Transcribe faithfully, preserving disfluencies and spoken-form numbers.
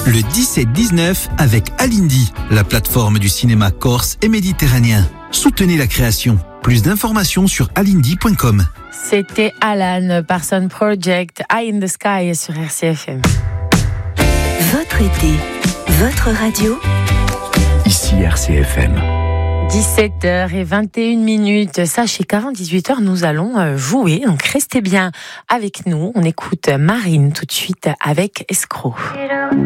le dix-sept dix-neuf avec Alindy, la plateforme du cinéma corse et méditerranéen. Soutenez la création. Plus d'informations sur alindy point com. C'était Alan, Parson Project, Eye in the Sky sur R C F M. Votre été, votre radio. Ici R C F M. dix-sept heures vingt et une minutes. Sachez qu'avant dix-huit heures, nous allons jouer. Donc restez bien avec nous. On écoute Marine tout de suite avec Escroc.